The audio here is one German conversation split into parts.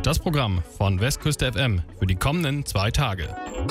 Das Programm von Westküste FM für die kommenden 2 Tage.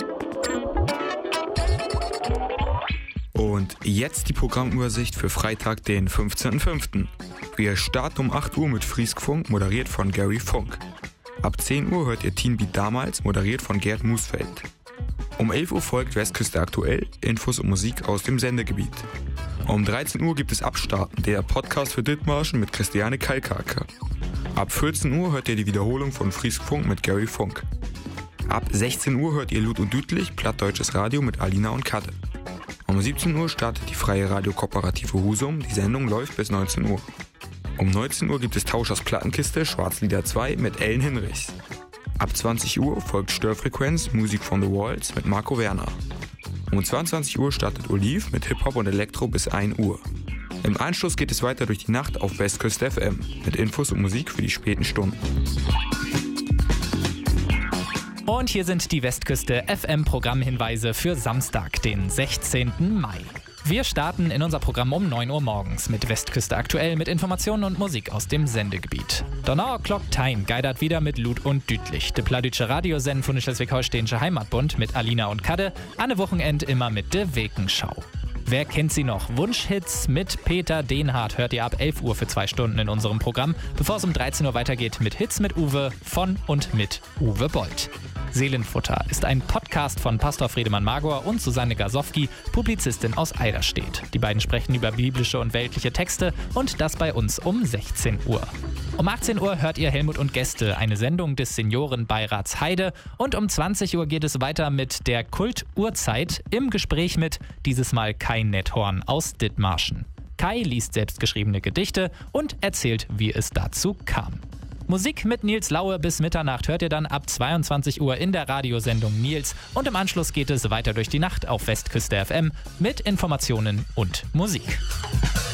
Und jetzt die Programmübersicht für Freitag, den 15.05. Wir starten um 8 Uhr mit Frieskfunk, moderiert von Gary Funk. Ab 10 Uhr hört ihr Teen Beat damals, moderiert von Gerd Musfeld. Um 11 Uhr folgt Westküste aktuell, Infos und Musik aus dem Sendegebiet. Um 13 Uhr gibt es Abstarten, der Podcast für Dithmarschen mit Christiane Kalkaker. Ab 14 Uhr hört ihr die Wiederholung von Frieskfunk mit Gary Funk. Ab 16 Uhr hört ihr Lud und Dütlich, plattdeutsches Radio mit Alina und Kadde. Um 17 Uhr startet die freie Radiokooperative Husum, die Sendung läuft bis 19 Uhr. Um 19 Uhr gibt es Tauschers Plattenkiste, Schwarzlieder 2 mit Ellen Hinrichs. Ab 20 Uhr folgt Störfrequenz, Musik von The Walls mit Marco Werner. Um 22 Uhr startet Oliv mit Hip-Hop und Elektro bis 1 Uhr. Im Anschluss geht es weiter durch die Nacht auf Westküste FM mit Infos und Musik für die späten Stunden. Und hier sind die Westküste FM Programmhinweise für Samstag, den 16. Mai. Wir starten in unser Programm um 9 Uhr morgens mit Westküste aktuell mit Informationen und Musik aus dem Sendegebiet. Donau Clock Time geidert wieder mit Lud und Dütlich. De Pladütsche Radiosend von der Schleswig-Holsteinische Heimatbund mit Alina und Kadde. Anne Wochenend immer mit de Wekenschau. Wer kennt sie noch? Wunschhits mit Peter Dehnhardt hört ihr ab 11 Uhr für 2 Stunden in unserem Programm, bevor es um 13 Uhr weitergeht mit Hits mit Uwe von und mit Uwe Bold. Seelenfutter ist ein Podcast von Pastor Friedemann Magor und Susanne Gasowski, Publizistin aus Eiderstedt. Die beiden sprechen über biblische und weltliche Texte und das bei uns um 16 Uhr. Um 18 Uhr hört ihr Helmut und Gäste, eine Sendung des Seniorenbeirats Heide. Und um 20 Uhr geht es weiter mit der Kult-Uhrzeit im Gespräch mit dieses Mal Kai Netthorn aus Dithmarschen. Kai liest selbstgeschriebene Gedichte und erzählt, wie es dazu kam. Musik mit Nils Laue bis Mitternacht hört ihr dann ab 22 Uhr in der Radiosendung Nils. Und im Anschluss geht es weiter durch die Nacht auf Westküste FM mit Informationen und Musik.